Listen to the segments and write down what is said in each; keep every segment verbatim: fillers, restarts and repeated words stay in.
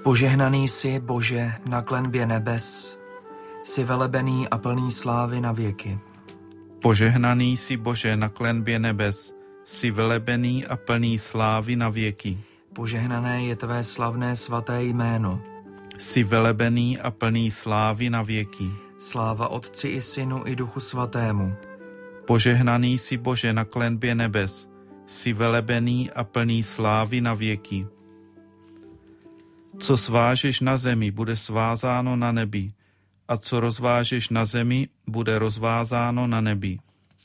Požehnaný jsi, Bože, na klenbě nebes, jsi velebený a plný slávy na věky. Požehnaný jsi, Bože, na klenbě nebes, jsi velebený a plný slávy na věky. Požehnané je tvé slavné svaté jméno. Jsi velebený a plný slávy na věky. Sláva Otci i Synu i Duchu Svatému. Požehnaný jsi, Bože, na klenbě nebes, jsi velebený a plný slávy na věky. Co svážeš na zemi, bude svázáno na nebi, a co rozvážeš na zemi, bude rozvázáno na nebi.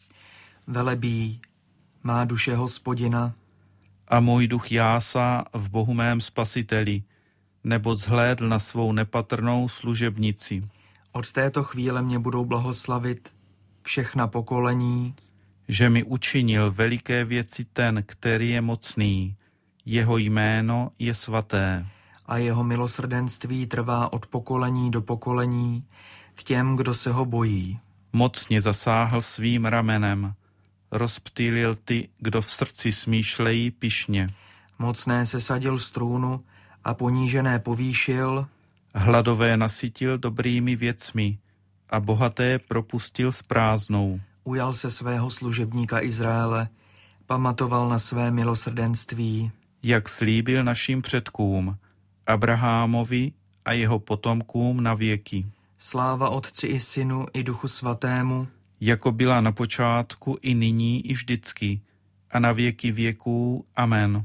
Velebí má duše Hospodina, a můj duch jásá v Bohu mém Spasiteli, neboť zhlédl na svou nepatrnou služebnici. Od této chvíle mě budou blahoslavit všechna pokolení, že mi učinil veliké věci ten, který je mocný, jeho jméno je svaté. A jeho milosrdenství trvá od pokolení do pokolení k těm, kdo se ho bojí. Mocně zasáhl svým ramenem, rozptýlil ty, kdo v srdci smýšlejí pyšně. Mocné sesadil z trůnu a ponížené povýšil, hladové nasytil dobrými věcmi a bohaté propustil s prázdnou. Ujal se svého služebníka Izraele, pamatoval na své milosrdenství, jak slíbil našim předkům, Abrahamovi a jeho potomkům na věky. Sláva Otci i Synu i Duchu Svatému, jako byla na počátku i nyní i vždycky a na věky věků. Amen.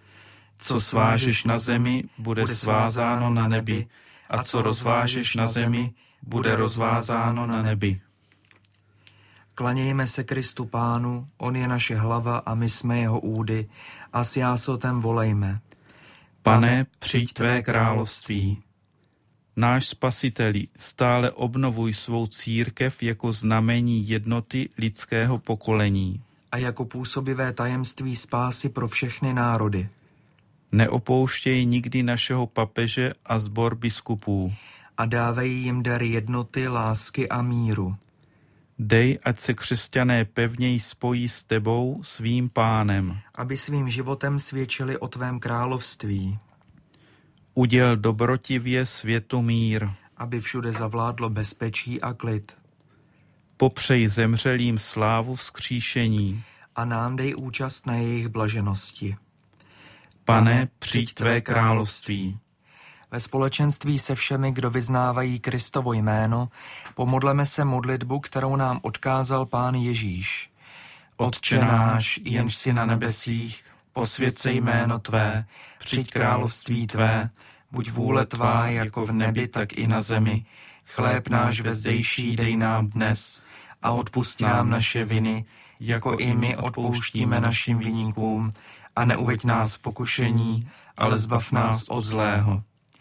Co svážeš na zemi, bude svázáno na nebi, a co rozvážeš na zemi, bude rozvázáno na nebi. Klanějme se Kristu Pánu, on je naše hlava a my jsme jeho údy, a s jásotem volejme. Pane, přijď tvé království. Náš Spasiteli, stále obnovuj svou církev jako znamení jednoty lidského pokolení. A jako působivé tajemství spásy pro všechny národy. Neopouštěj nikdy našeho papeže a sbor biskupů. A dávej jim dar jednoty, lásky a míru. Dej, ať se křesťané pevněji spojí s tebou, svým Pánem. Aby svým životem svědčili o tvém království. Uděl dobrotivě světu mír. Aby všude zavládlo bezpečí a klid. Popřej zemřelým slávu vzkříšení. A nám dej účast na jejich blaženosti. Pane, přijď tvé království. Ve společenství se všemi, kdo vyznávají Kristovo jméno, pomodleme se modlitbu, kterou nám odkázal Pán Ježíš. Otče náš, jenž jsi na nebesích, posvěť se jméno tvé, přijď království tvé, buď vůle tvá jako v nebi, tak i na zemi. Chléb náš vezdejší dej nám dnes a odpusť nám naše viny, jako i my odpouštíme našim viníkům, a neuveď nás v pokušení, ale zbav nás od zlého.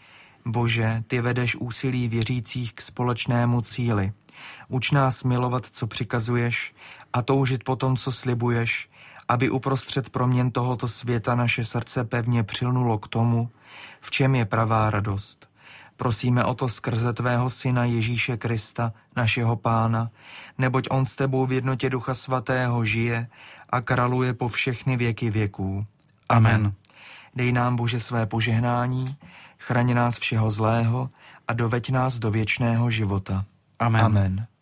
Bože, ty vedeš úsilí věřících k společnému cíli. Uč nás milovat, co přikazuješ, a toužit po tom, co slibuješ, aby uprostřed proměn tohoto světa naše srdce pevně přilnulo k tomu, v čem je pravá radost. Prosíme o to skrze tvého Syna Ježíše Krista, našeho Pána, neboť on s tebou v jednotě Ducha Svatého žije a králuje po všechny věky věků. Amen. Dej nám, Bože, své požehnání, chraň nás všeho zlého a doveď nás do věčného života. Amen. Amen.